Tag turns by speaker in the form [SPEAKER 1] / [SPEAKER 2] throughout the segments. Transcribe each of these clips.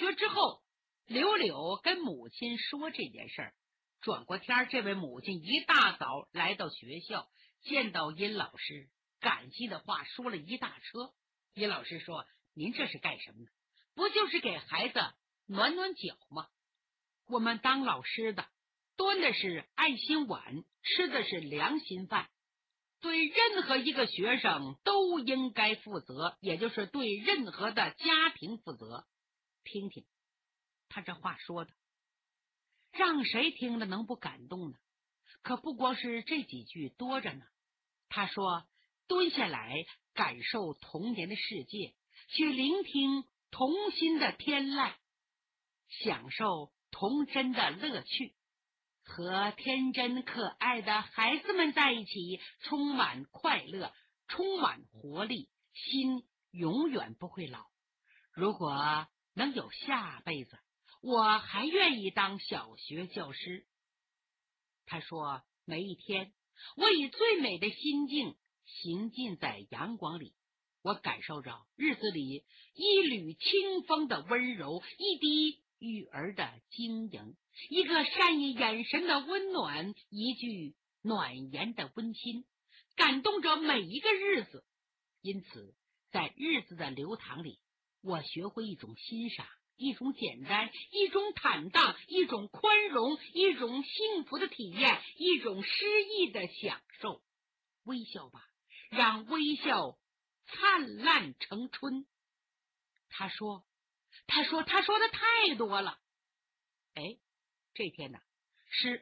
[SPEAKER 1] 学之后，柳柳跟母亲说这件事儿。转过天，这位母亲一大早来到学校，见到殷老师，感激的话说了一大车。殷老师说：“您这是干什么呢？不就是给孩子暖暖脚吗？我们当老师的端的是爱心碗，吃的是良心饭，对任何一个学生都应该负责，也就是对任何的家庭负责。”听听他这话说的，让谁听了能不感动呢？可不光是这几句多着呢。他说：“蹲下来感受童年的世界，去聆听童心的天籁，享受童真的乐趣，和天真可爱的孩子们在一起，充满快乐，充满活力，心永远不会老。如果能有下辈子，我还愿意当小学教师。”他说：“每一天，我以最美的心境行进在阳光里，我感受着日子里一缕清风的温柔，一滴雨儿的晶莹，一个善意眼神的温暖，一句暖言的温馨，感动着每一个日子。因此，在日子的流淌里，我学会一种欣赏，一种简单，一种坦荡，一种宽容，一种幸福的体验，一种诗意的享受。微笑吧，让微笑灿烂成春。”他说的太多了。这天呢，是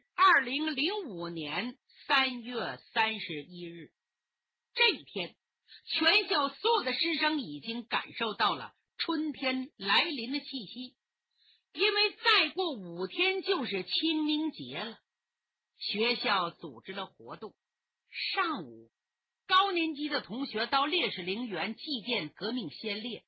[SPEAKER 1] 2005年3月31日。这一天，全校所有的师生已经感受到了春天来临的气息，因为再过5天就是清明节了。学校组织了活动，上午高年级的同学到烈士陵园祭奠革命先烈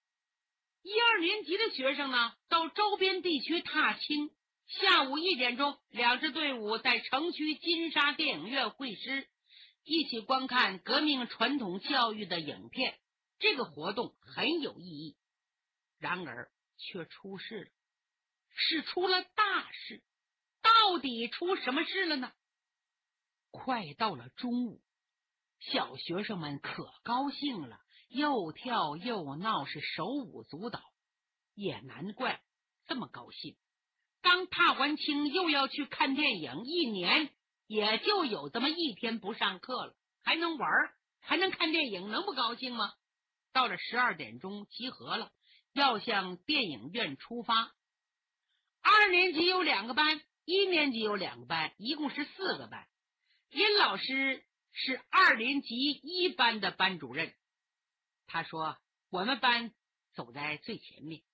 [SPEAKER 1] ，1、2年级的学生呢到周边地区踏青。下午1点钟，2支队伍在城区金沙电影院会师，一起观看革命传统教育的影片。这个活动很有意义，然而却出事了，是出了大事。到底出什么事了呢？快到了中午，小学生们可高兴了，又跳又闹，是手舞足蹈。也难怪这么高兴，刚踏完青又要去看电影，1年也就有这么1天不上课了，还能玩还能看电影，能不高兴吗？到了12点钟集合了，要向电影院出发。2年级有2个班，1年级有2个班，一共是4个班。殷老师是2年级1班的班主任。他说：“我们班走在最前面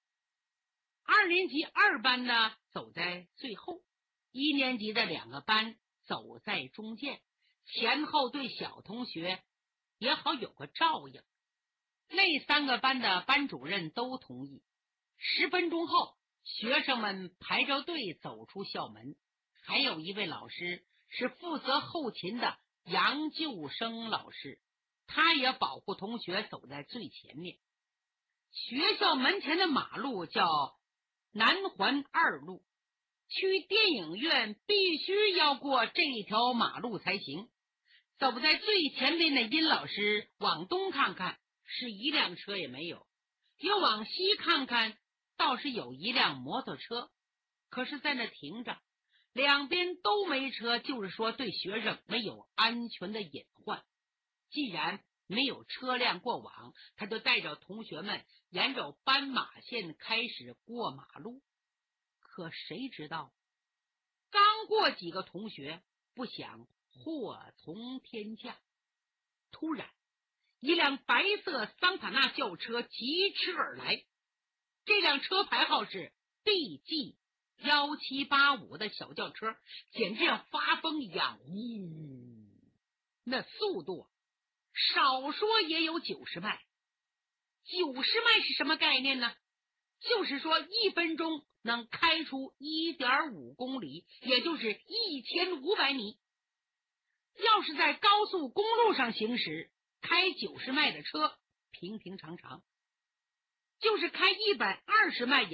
[SPEAKER 1] ，2年级2班呢走在最后，1年级的2个班走在中间，前后对小同学也好有个照应。”那3个班的班主任都同意。10分钟后，学生们排着队走出校门，还有一位老师是负责后勤的杨救生老师，他也保护同学走在最前面。学校门前的马路叫南环2路，去电影院必须要过这条马路才行。走在最前面的殷老师往东看看，是1辆车也没有，又往西看看，倒是有1辆摩托车，可是在那停着，两边都没车，就是说对学生没有安全的隐患。既然没有车辆过往，他就带着同学们沿着斑马线开始过马路。可谁知道，刚过几个同学，不想祸从天降。突然，一辆白色桑塔纳轿车疾驰而来，这辆车牌号是 DG1785 的小轿车，简直像发疯一样，那速度少说也有90迈。90迈是什么概念呢？就是说1分钟能开出 1.5 公里，也就是1500米。要是在高速公路上行驶，开90迈的车平平常常，就是开120迈